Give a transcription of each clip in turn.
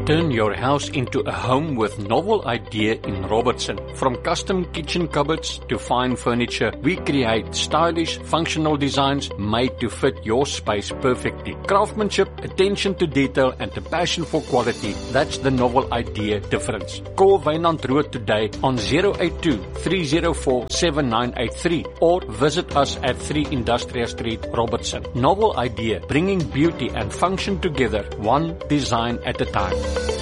Turn your house into a home with novel idea in Robertson. From custom kitchen cupboards to fine furniture, we create stylish, functional designs made to fit your space perfectly. Craftsmanship, attention to detail, and a passion for quality, that's the novel idea difference. Call Wynand Rood today on 082-304-7983 or visit us at 3 Industrial Street, Robertson. Novel idea, bringing beauty and function together, one design at a time.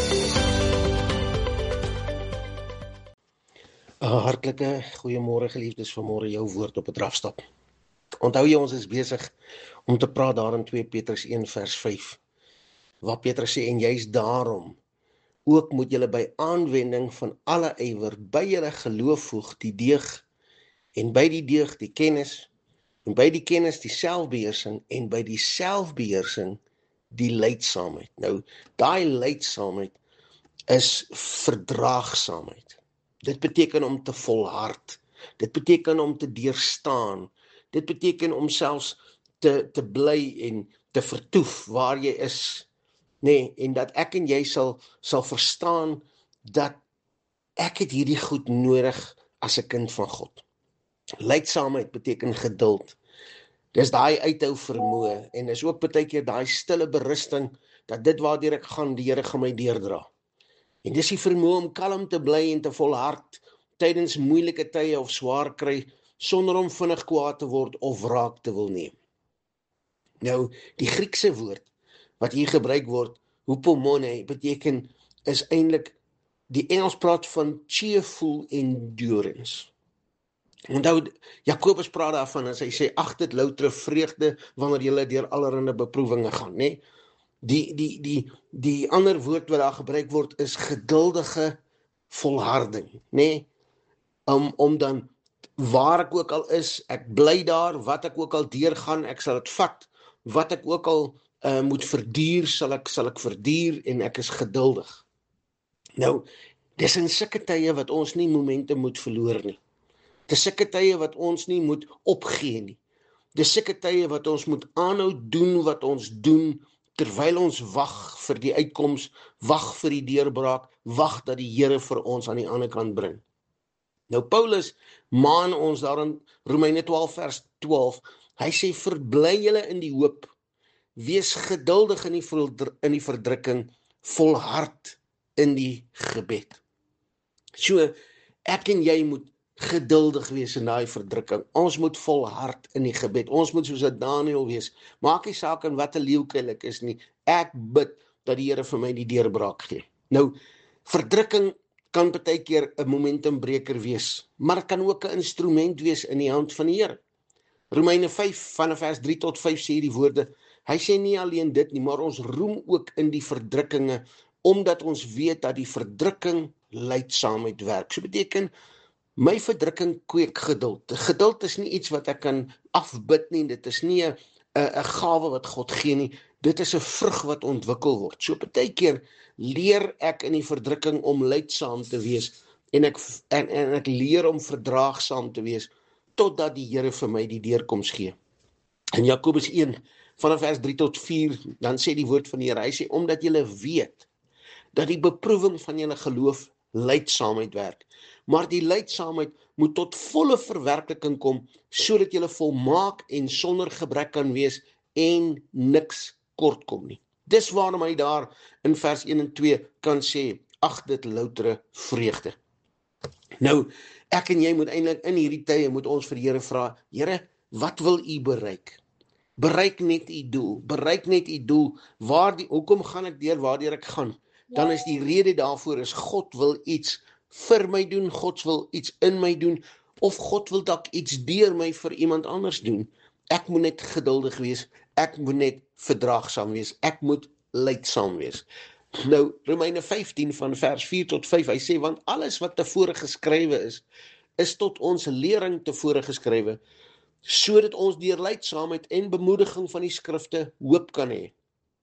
Hartlike goeiemôre geliefdes, vanmôre jou woord op 'n drafstap. Onthou jy, ons is besig om te praat daar in 2 Petrus 1 vers 5, waar Petrus sê, en juist daarom, ook moet julle by aanwending van alle ywer, by julle geloof voeg die deeg, en by die deeg die kennis, en by die kennis die selfbeheersing, en by die selfbeheersing die lydsaamheid. Nou, daai lydsaamheid is verdraagsaamheid. Dit beteken om te volhard. Dit beteken om te deurstaan. Dit beteken om selfs te bly en te vertoef waar jy is. Nee, en dat ek en jy sal verstaan dat ek het hierdie goed nodig as 'n kind van God. Lydsaamheid beteken geduld. Dis daai uithou vermoë en is ook baie keer daai stille berusting dat dit waardeur ek gaan, die Here gaan my deurdra. En dis die vermoë om kalm te bly en te volhard tydens moeilike tye of swaar kry, sonder om vinnig kwaad te word of wraak te wil neem. Nou, die Griekse woord wat hier gebruik word, hupomone, beteken is eintlik, die Engels praat van cheerful endurance. Onthou, Jakobus praat daarvan as hy sê, ag dit loutere vreugde wanneer julle deur allerlei beproewinge gaan, né? Die ander woord wat daar gebruik word is geduldige volharding, né? Om dan, waar ek ook al is, ek bly daar, wat ek ook al deurgaan, ek sal dit vat, wat ek ook al moet verduur, sal ek verduur en ek is geduldig. Nou, dis in sulke tye wat ons nie momente moet verloor nie. Dis sulke tye wat ons nie moet opgee nie. Dis sulke tye wat ons moet aanhou doen wat ons doen, terwyl ons wag vir die uitkoms, wag vir die deurbraak, wag dat die Here vir ons aan die ander kant bring. Nou Paulus maan ons daar in Romeine 12 vers 12, hy sê verbly julle in die hoop, wees geduldig in die verdrukking, volhard in die gebed. So, ek en jy moet geduldig wees in daai verdrukking. Ons moet volhard in die gebed. Ons moet soos 'n Daniël wees. Maak nie saak in watter leeukuil ek is nie. Ek bid dat die Here vir my die deurbraak gee. Nou, verdrukking kan baie keer 'n momentumbreker wees, maar dit kan ook 'n instrument wees in die hand van die Here. Romeine 5 vanaf vers 3 tot 5 sê die woorde, hy sê nie alleen dit nie, maar ons roem ook in die verdrukkinge, omdat ons weet dat die verdrukking lydsaamheid werk. So beteken, my verdrukking kweek geduld. Geduld is nie iets wat ek kan afbid nie, dit is nie 'n gawe wat God gee nie, dit is 'n vrug wat ontwikkel word. So baie keer leer ek in die verdrukking om lydsaam te wees, en ek leer om verdraagsaam te wees, totdat die Here vir my die deurkoms gee. In Jakobus 1, vanaf vers 3 tot 4, dan sê die woord van die Here, hy sê, omdat julle weet, dat die beproewing van julle geloof lydsaamheid werk, maar die lydsaamheid moet tot volle verwerkliking kom, sodat julle volmaak en sonder gebrek kan wees, en niks kort kom nie. Dis waarom hy daar in vers 1 en 2 kan sê, ag dit loutere vreugde. Nou, ek en jy moet eintlik in hierdie tye, moet ons vir die Here vra, Here, wat wil u bereik? Bereik net u doel, hoekom gaan ek deur waardeur ek gaan? Dan is die rede daarvoor is, God wil iets vir my doen, God wil iets in my doen, of God wil dalk iets deur my vir iemand anders doen. Ek moet net geduldig wees, ek moet net verdraagsaam wees, ek moet lydsaam wees. Nou, Romeine 15 van vers 4 tot 5, hy sê, want alles wat tevore geskrywe is tot ons lering tevore geskrywe, sodat ons deur lydsaamheid en bemoediging van die skrifte hoop kan hê.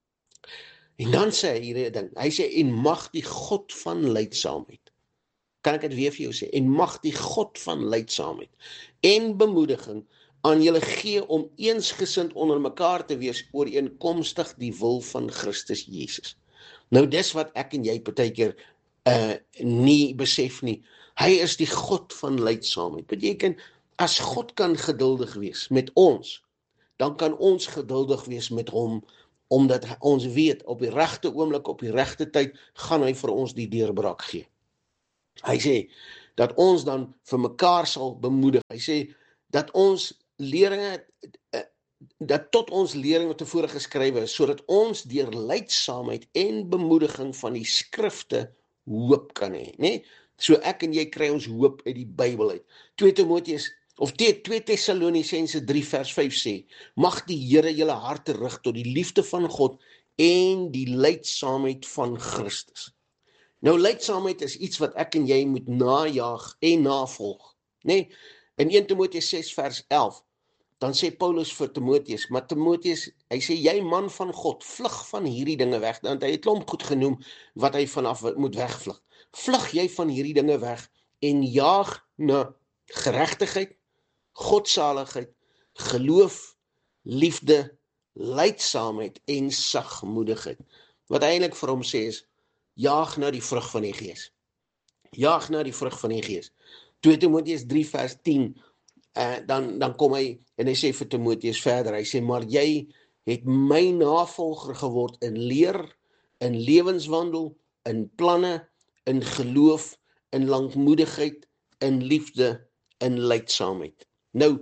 En dan sê hy hierdie ding, hy sê, en mag die God van lydsaamheid, kan ek dit weer vir jou sê, en mag die God van lydsaamheid en bemoediging aan julle gee om eensgesind onder mekaar te wees ooreenkomstig die wil van Christus Jesus. Nou dis wat ek en jy partykeer nie besef nie. Hy is die God van lydsaamheid. Beteken, as God kan geduldig wees met ons, dan kan ons geduldig wees met hom, omdat ons weet, op die regte oomblik, op die regte tyd, gaan hy vir ons die deurbraak gee. Hy sê, dat ons dan vir mekaar sal bemoedig. Hy sê, dat ons leringe, dat tot ons leringe tevore geskrywe is, sodat ons deur lydsaamheid en bemoediging van die skrifte hoop kan hê, né? So ek en jy kry ons hoop uit die Bybel uit. 2 Tessalonisense 3 vers 5 sê, mag die Here julle harte rig tot die liefde van God en die lydsaamheid van Christus. Nou lydsaamheid is iets wat ek en jy moet najaag en navolg, né? In 1 Timoteus 6 vers 11, dan sê Paulus vir Timoteus, maar Timoteus, hy sê, jy man van God, vlug van hierdie dinge weg, want hy het klomp goed genoem, wat hy vanaf moet wegvlug. Vlug jy van hierdie dinge weg, en jaag na geregtigheid, godsaligheid, geloof, liefde, lydsaamheid en sagmoedigheid. Wat hy eintlik vir hom sê is, jaag na die vrug van die Gees. Jaag na die vrug van die Gees. 2 Timoteus 3 vers 10, dan kom hy, en hy sê vir Timoteus verder, hy sê, maar jy het my navolger geword in leer, in lewenswandel, in planne, in geloof, in lankmoedigheid, in liefde, in lydsaamheid. Nou,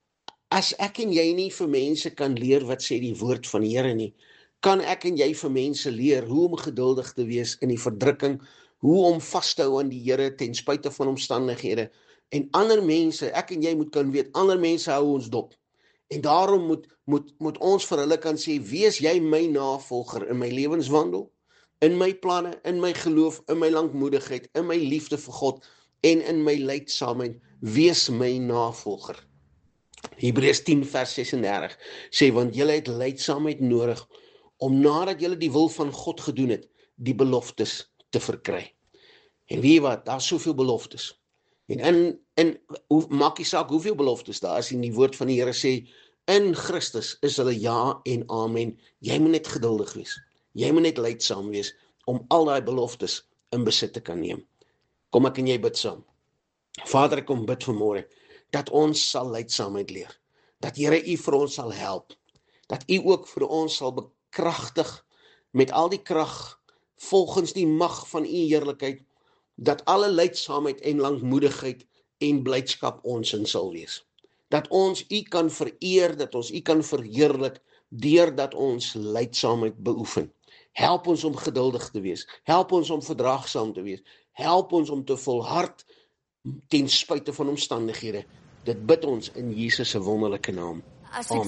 as ek en jy nie vir mense kan leer wat sê die woord van die Here nie, kan ek en jy vir mense leer hoe om geduldig te wees in die verdrukking, hoe om vas te hou aan die Here ten spyte van omstandighede. En ander mense, ek en jy moet kan weet, ander mense hou ons dop. En daarom moet ons vir hulle kan sê, wees jy my navolger in my lewenswandel, in my planne, in my geloof, in my lankmoedigheid, in my liefde vir God en in my lydsaamheid, wees my navolger. Hebreërs 10 vers 36 sê, want julle het lydsaamheid nodig om nadat julle die wil van God gedoen het, die beloftes te verkry. En weet jy wat, daar is soveel beloftes. En maak nie saak hoeveel beloftes daar is, en die woord van die Here sê, in Christus is hulle ja en amen. Jy moet net geduldig wees. Jy moet net lydsaam wees om al daai beloftes in besit te kan neem. Kom ek en jy bid saam. Vader, ek kom bid vanmôre dat ons sal lydsaamheid leer. Dat Here U vir ons sal help. Dat U ook vir ons sal bekragtig met al die krag volgens die mag van U heerlikheid, dat alle lydsaamheid en lankmoedigheid en blydskap ons in sal wees. Dat ons U kan vereer, dat ons U kan verheerlik, deurdat ons lydsaamheid beoefen. Help ons om geduldig te wees, help ons om verdraagsaam te wees, help ons om te volhard ten spyte van omstandighede. Dit bid ons in Jesus se wonderlike naam. Amen.